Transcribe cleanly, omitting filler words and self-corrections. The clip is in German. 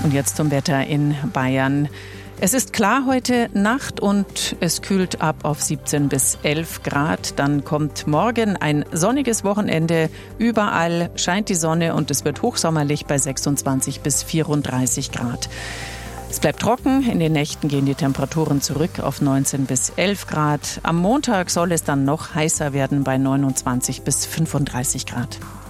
Und jetzt zum Wetter in Bayern. Es ist klar heute Nacht und es kühlt ab auf 17 bis 11 Grad. Dann kommt morgen ein sonniges Wochenende. Überall scheint die Sonne und es wird hochsommerlich bei 26 bis 34 Grad. Es bleibt trocken. In den Nächten gehen die Temperaturen zurück auf 19 bis 11 Grad. Am Montag soll es dann noch heißer werden bei 29 bis 35 Grad.